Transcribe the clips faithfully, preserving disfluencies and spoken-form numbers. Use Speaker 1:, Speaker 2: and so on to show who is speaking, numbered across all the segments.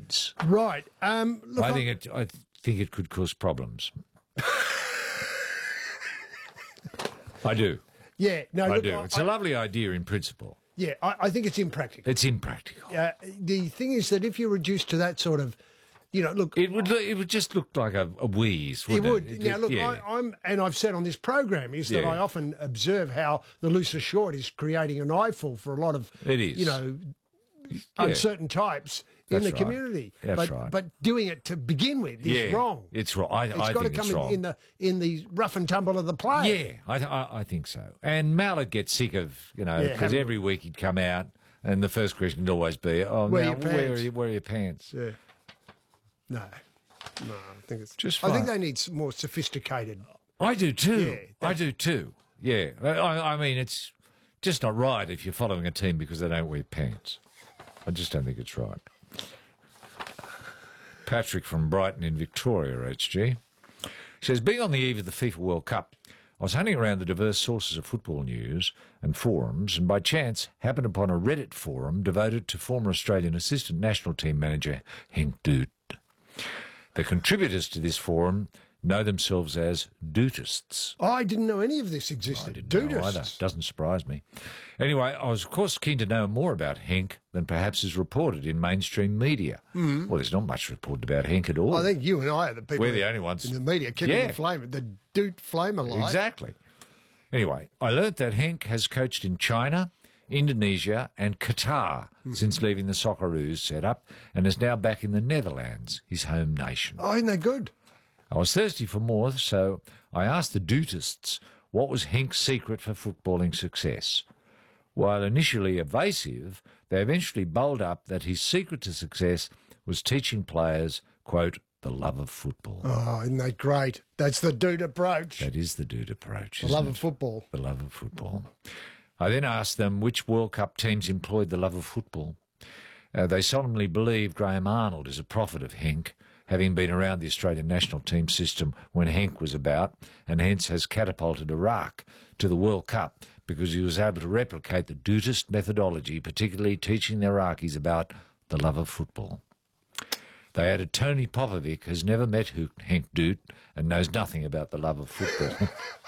Speaker 1: kids.
Speaker 2: Right. Um, look,
Speaker 1: I think it. I think it could cause problems. I do.
Speaker 2: Yeah. No.
Speaker 1: I
Speaker 2: look,
Speaker 1: do. It's a lovely idea in principle.
Speaker 2: Yeah, I, I think it's impractical.
Speaker 1: It's impractical.
Speaker 2: Uh, the thing is that if you're reduced to that sort of, you know, look,
Speaker 1: It would. look- It would just look like a, a wheeze.
Speaker 2: it
Speaker 1: Wouldn't
Speaker 2: would.
Speaker 1: It?
Speaker 2: Now, look,
Speaker 1: yeah.
Speaker 2: I, I'm, and I've said on this program is that
Speaker 1: Yeah.
Speaker 2: I often observe how the looser short is creating an eyeful for a lot of,
Speaker 1: It is.
Speaker 2: you know,
Speaker 1: Yeah.
Speaker 2: uncertain types in
Speaker 1: That's
Speaker 2: the
Speaker 1: right.
Speaker 2: community.
Speaker 1: That's
Speaker 2: but,
Speaker 1: right.
Speaker 2: But doing it to begin with is
Speaker 1: yeah,
Speaker 2: wrong.
Speaker 1: It's wrong. I,
Speaker 2: It's
Speaker 1: I
Speaker 2: got to
Speaker 1: think
Speaker 2: come
Speaker 1: it's
Speaker 2: in,
Speaker 1: wrong.
Speaker 2: in the in the rough and tumble of the play.
Speaker 1: Yeah, I, I, I think so. And Mallard gets sick of, you know,
Speaker 2: Yeah,
Speaker 1: because
Speaker 2: haven't
Speaker 1: every week he'd come out and the first question would always be, oh,
Speaker 2: Where are
Speaker 1: now,
Speaker 2: your
Speaker 1: where, are
Speaker 2: pants?
Speaker 1: you, where are your pants?
Speaker 2: Yeah. No. No, I think it's
Speaker 1: Just
Speaker 2: I think
Speaker 1: fine.
Speaker 2: they need some more sophisticated.
Speaker 1: I do too.
Speaker 2: Yeah,
Speaker 1: I do too. Yeah. I, I mean, it's just not right if you're following a team because they don't wear pants. I just don't think it's right. Patrick from Brighton in Victoria, H G, says, being on the eve of the FIFA World Cup, I was hunting around the diverse sources of football news and forums and by chance happened upon a Reddit forum devoted to former Australian assistant national team manager Henk Doot. The contributors to this forum know themselves as Dootists.
Speaker 2: I didn't know any of this existed.
Speaker 1: I didn't know
Speaker 2: Dootists.
Speaker 1: either. Doesn't surprise me. Anyway, I was, of course, keen to know more about Henk than perhaps is reported in mainstream media. Mm. Well, there's not much reported about Henk at all.
Speaker 2: I think you and I are the people
Speaker 1: We're the only ones.
Speaker 2: in the media keeping
Speaker 1: Yeah.
Speaker 2: the flame, the Doot flame alive.
Speaker 1: Exactly. Anyway, I learnt that Henk has coached in China, Indonesia and Qatar
Speaker 2: Mm.
Speaker 1: since leaving the Socceroos setup and is now back in the Netherlands, his home nation.
Speaker 2: Oh, isn't that good?
Speaker 1: I was thirsty for more, so I asked the Dootists what was Henk's secret for footballing success. While initially evasive, they eventually bowled up that his secret to success was teaching players, quote, the love of football.
Speaker 2: Oh, isn't that great? That's the Doot approach.
Speaker 1: That is the Doot approach,
Speaker 2: The
Speaker 1: isn't
Speaker 2: love
Speaker 1: it?
Speaker 2: of football.
Speaker 1: The love of football. I then asked them which World Cup teams employed the love of football. Uh, they solemnly believe Graham Arnold is a prophet of Henk, having been around the Australian national team system when Henk was about, and hence has catapulted Iraq to the World Cup because he was able to replicate the Dootist methodology, particularly teaching the Iraqis about the love of football. They added Tony Popovic has never met Henk Doot and knows nothing about the love of football.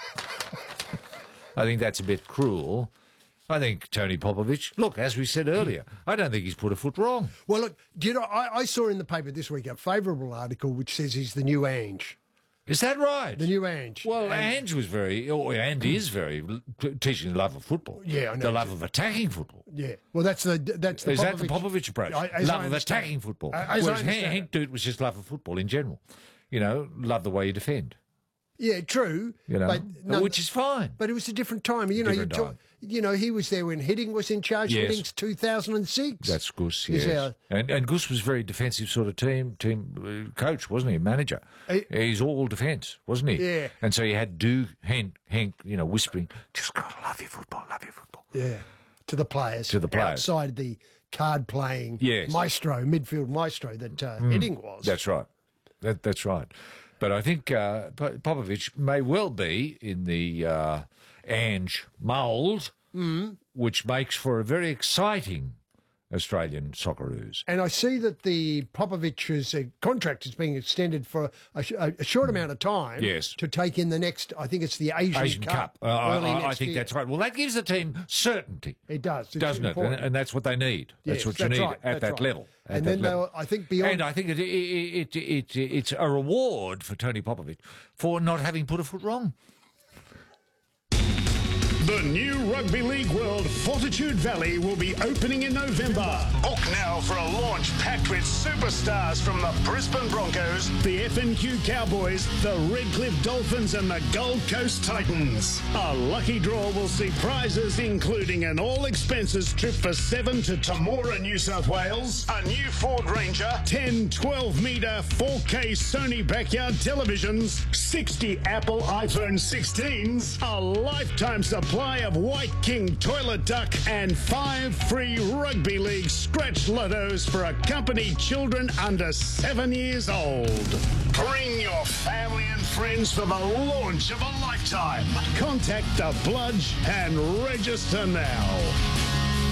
Speaker 1: I think that's a bit cruel. I think Tony Popovic, look, as we said earlier, I don't think he's put a foot wrong.
Speaker 2: Well, look, do you know, I, I saw in the paper this week a favourable article which says he's the new Ange.
Speaker 1: Is that right?
Speaker 2: The new Ange.
Speaker 1: Well,
Speaker 2: And-
Speaker 1: Ange was very, or and is very, t- teaching the love of football.
Speaker 2: Yeah, I know.
Speaker 1: The love of attacking football.
Speaker 2: Yeah. Well, that's the that's the
Speaker 1: Is that the
Speaker 2: Popovic-
Speaker 1: Popovich approach?
Speaker 2: I- as I
Speaker 1: love of
Speaker 2: understand
Speaker 1: attacking
Speaker 2: it.
Speaker 1: football.
Speaker 2: Uh, as I
Speaker 1: Whereas
Speaker 2: understand
Speaker 1: Hank
Speaker 2: it.
Speaker 1: Doot was just love of football in general. You know, love the way you defend.
Speaker 2: Yeah, true.
Speaker 1: You know,
Speaker 2: but none-
Speaker 1: which is fine.
Speaker 2: But it was a different time. You know, you,
Speaker 1: Different
Speaker 2: talk,
Speaker 1: time.
Speaker 2: you know, he was there when Hiddink was in charge.
Speaker 1: Yes.
Speaker 2: Hidding's two thousand six.
Speaker 1: That's Gus,
Speaker 2: Is
Speaker 1: yes.
Speaker 2: our-
Speaker 1: And, and Gus was very defensive sort of team team uh, coach, wasn't he? Manager.
Speaker 2: He-
Speaker 1: He's all defence, wasn't he?
Speaker 2: Yeah.
Speaker 1: And so you had do Hank, Hank, you know, whispering, just go, love your football, love your football.
Speaker 2: Yeah. To the players.
Speaker 1: To the players.
Speaker 2: Outside the card playing
Speaker 1: Yes.
Speaker 2: maestro, midfield maestro that uh, Hiddink was.
Speaker 1: That's right. That, that's right. But I think uh, Po- Popovich may well be in the uh, Ange mould,
Speaker 2: Mm.
Speaker 1: which makes for a very exciting Australian Socceroos.
Speaker 2: And I see that the Popovich's uh, contract is being extended for a, sh- a short amount of time.
Speaker 1: Yes.
Speaker 2: To take in the next, I think it's the Asian,
Speaker 1: Asian Cup. Uh,
Speaker 2: early
Speaker 1: I, I
Speaker 2: next
Speaker 1: think
Speaker 2: year.
Speaker 1: that's right. Well, that gives the team certainty,
Speaker 2: It does. It's
Speaker 1: doesn't it? And,
Speaker 2: important.
Speaker 1: and that's what they need. That's
Speaker 2: Yes,
Speaker 1: what you
Speaker 2: that's
Speaker 1: need
Speaker 2: right,
Speaker 1: at
Speaker 2: that's
Speaker 1: that
Speaker 2: right.
Speaker 1: level. At
Speaker 2: And
Speaker 1: that
Speaker 2: then
Speaker 1: level.
Speaker 2: they'll- I think beyond.
Speaker 1: And I think it, it, it, it, it, it's a reward for Tony Popovich for not having put a foot wrong.
Speaker 3: The new Rugby League World Fortitude Valley will be opening in November. Book now for a launch packed with superstars from the Brisbane Broncos, the F N Q Cowboys, the Redcliffe Dolphins and the Gold Coast Titans. A lucky draw will see prizes including an all-expenses trip for seven to Temora, New South Wales, a new Ford Ranger, ten twelve-metre four K Sony backyard televisions, sixty Apple iPhone sixteens, a lifetime supply of White King toilet duck, and five free Rugby League scratch lottos for accompanied children under seven years old. Bring your family and friends for the launch of a lifetime. Contact the Bludge and register now.